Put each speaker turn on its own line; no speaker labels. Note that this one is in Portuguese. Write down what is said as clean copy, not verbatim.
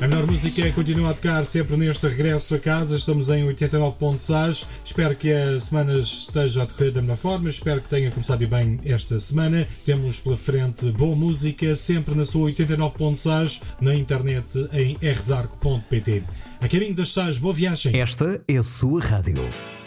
A melhor música continua a tocar sempre neste regresso a casa. Estamos em 89.6. Espero que a semana esteja a decorrer da melhor forma. Espero que tenha começado bem esta semana. Temos pela frente boa música, sempre na sua 89.6, na internet em rzarco.pt. A caminho das 6, boa viagem.
Esta é a sua rádio.